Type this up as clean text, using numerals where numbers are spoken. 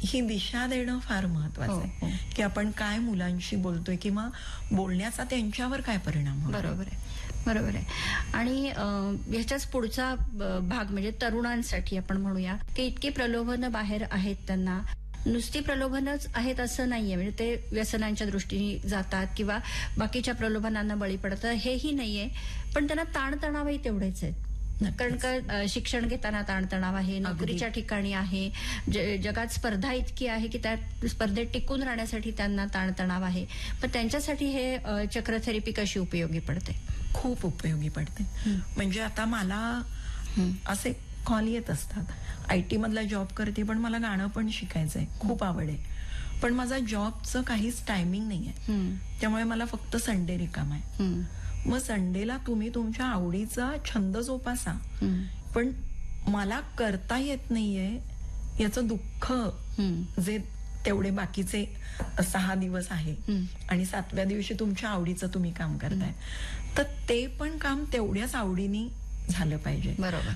ही दिशा देणं फार महत्वाचं आहे की आपण काय मुलांशी बोलतोय किंवा बोलण्याचा त्यांच्यावर काय परिणाम होतो. बरोबर आहे, बरोबर आहे. आणि ह्याच्याच पुढचा भाग म्हणजे तरुणांसाठी आपण म्हणूया की इतकी प्रलोभनं बाहेर आहेत, त्यांना नुसती प्रलोभनच आहेत असं नाहीये. म्हणजे ते व्यसनांच्या दृष्टीने जातात किंवा बाकीच्या प्रलोभनांना बळी पडतात हेही नाहीये, पण त्यांना ताणतणावही तेवढेच आहेत. कारण का शिक्षण घेताना ताणतणाव आहे, नोकरीच्या ठिकाणी आहे, जगात स्पर्धा इतकी आहे की त्या स्पर्धेत टिकून राहण्यासाठी त्यांना ताणतणाव आहे. पण त्यांच्यासाठी हे चक्र थेरपी कशी उपयोगी पडते? खूप उपयोगी पडते. म्हणजे आता मला असे कॉल येत असतात, IT मधला जॉब करते पण मला गाणं पण शिकायचंय, खूप आवड आहे, पण माझा जॉबचं काहीच टायमिंग नाहीये, त्यामुळे मला फक्त संडे रिकाम आहे. मग संडेला तुम्ही तुमच्या आवडीचा छंद जोपासा, पण मला करता येत नाहीये याचं दुःख जे तेवढे बाकीचे 6 दिवस आहे आणि 7व्या दिवशी तुमच्या आवडीचं तुम्ही काम करताय, तर ते पण काम तेवढ्याच आवडीने झालं पाहिजे. बरोबर.